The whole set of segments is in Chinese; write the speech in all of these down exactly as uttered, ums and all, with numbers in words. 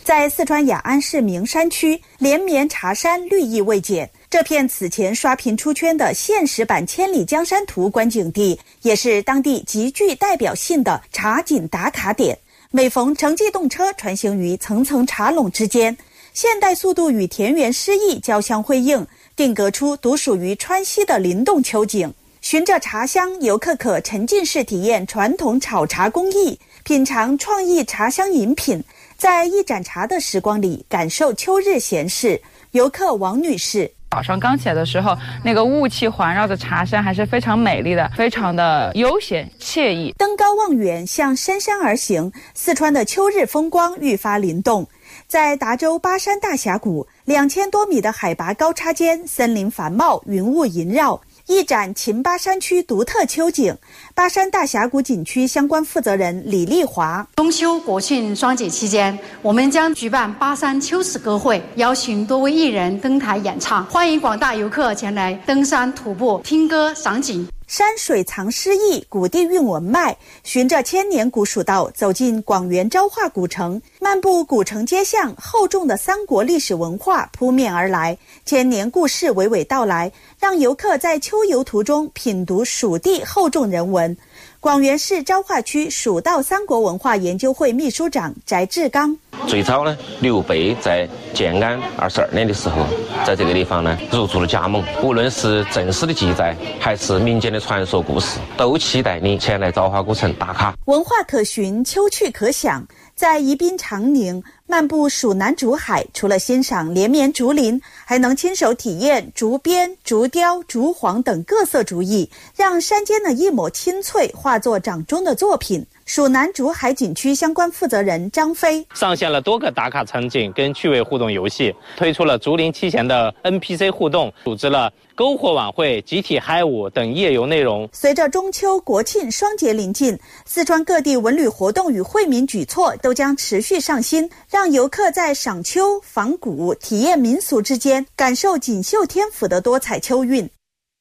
在四川雅安市名山区，连绵茶山绿意未减。这片此前刷屏出圈的现实版《千里江山图》观景地，也是当地极具代表性的茶景打卡点。每逢城际动车穿行于层层茶垄之间，现代速度与田园诗意交相辉映，定格出独属于川西的灵动秋景。循着茶香，游客可沉浸式体验传统炒茶工艺，品尝创意茶香饮品，在一盏茶的时光里感受秋日闲适。游客王女士， 早上刚起来的时候，那个雾气环绕着茶山还是非常美丽的，非常的悠闲惬意。 登高望远，向深山而行，四川的秋日风光愈发灵动。在达州巴山大峡谷，两千多米的海拔高差间，森林繁茂，云雾萦绕，一展秦巴山区独特秋景。巴山大峡谷景区相关负责人李丽华， 中秋国庆双节期间，我们将举办巴山秋实歌会，邀请多位艺人登台演唱，欢迎广大游客前来登山徒步、听歌赏景。 山水藏诗意，古地韵文脉，循着千年古蜀道走进广元昭化古城，漫步古城街巷，厚重的三国历史文化扑面而来，千年故事娓娓道来，让游客在秋游途中品读蜀地厚重人文。广元市昭化区蜀道三国文化研究会秘书长翟志刚， 最早呢，刘备在建安二十二年的时候，在这个地方呢入驻了加盟，无论是正史的记载，还是民间的传说故事，都期待你前来昭化古城打卡。 文化可循，秋趣可享。在宜宾长宁漫步蜀南竹海，除了欣赏连绵竹林，还能亲手体验竹编、竹雕、竹簧等各色竹艺，让山间的一抹青翠化作掌中的作品。蜀南竹海景区相关负责人张飞上线了多个打卡场景跟趣味互动游戏，推出了竹林七贤的 N P C 互动，组织了篝火晚会、集体嗨舞等夜游内容。 随着中秋国庆双节临近，四川各地文旅活动与惠民举措都将持续上新，让游客在赏秋、访古、体验民俗之间，感受锦绣天府的多彩秋韵。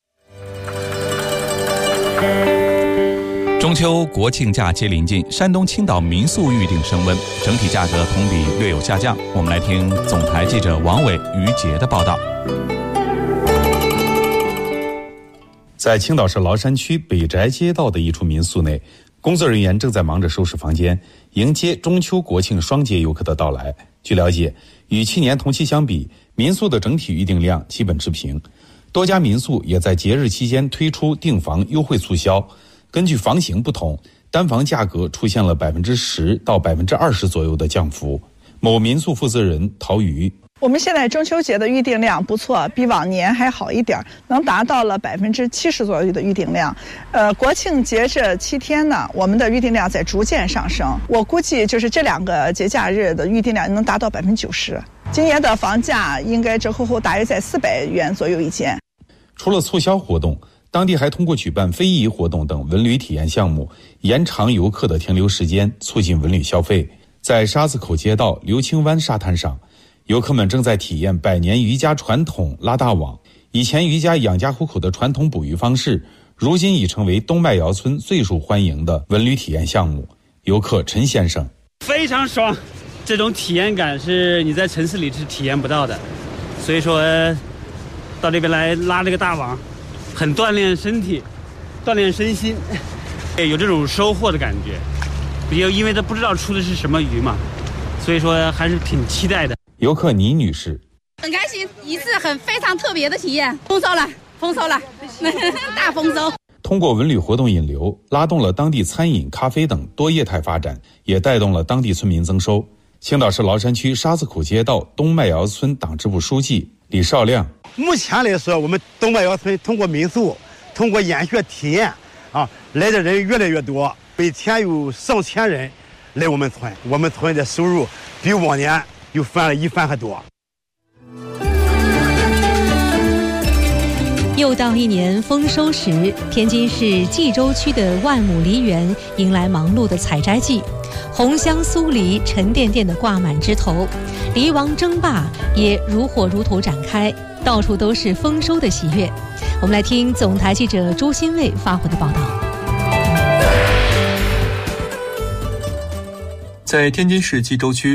中秋国庆假期临近，山东青岛民宿预订升温，整体价格同比略有下降。我们来听总台记者王伟、于杰的报道。 在青岛市崂山区北宅街道的一处民宿内，工作人员正在忙着收拾房间，迎接中秋国庆双节游客的到来。据了解，与去年同期相比，民宿的整体预订量基本持平，多家民宿也在节日期间推出订房优惠促销。根据房型不同，单房价格出现了百分之十到百分之二十左右的降幅。某民宿负责人陶瑜， 我们现在中秋节的预订量不错，比往年还好一点，能达到了百分之七十左右的预订量。呃，国庆节这七天呢，我们的预订量在逐渐上升。我估计就是这两个节假日的预订量能达到百分之九十。今年的房价应该折扣后大约在四百元左右一间。 除了促销活动，当地还通过举办非遗活动等文旅体验项目，延长游客的停留时间，促进文旅消费。在沙子口街道刘清湾沙滩上，游客们正在体验百年渔家传统拉大网。以前渔家养家糊口的传统捕鱼方式，如今已成为东麦窑村最受欢迎的文旅体验项目。游客陈先生， 非常爽，这种体验感是你在城市里是体验不到的，所以说到这边来拉这个大网，很锻炼身体，锻炼身心，有这种收获的感觉。因为他不知道出的是什么鱼嘛，所以说还是挺期待的。 游客倪女士， 很开心，一次很非常特别的体验，丰收了，丰收了，大丰收。 通过文旅活动引流，拉动了当地餐饮、咖啡等多业态发展，也带动了当地村民增收。青岛市崂山区沙子口街道东麦窑村党支部书记李少亮， 目前来说，我们东麦窑村通过民宿，通过研学体验啊，来的人越来越多，每天有上千人来我们村，我们村的收入比往年又翻了一番还多。 又到一年丰收时，天津市蓟州区的万亩梨园迎来忙碌的采摘季，红香酥梨沉甸甸地挂满枝头，梨王争霸也如火如荼展开，到处都是丰收的喜悦。我们来听总台记者朱新卫发回的报道。 在天津市蓟州区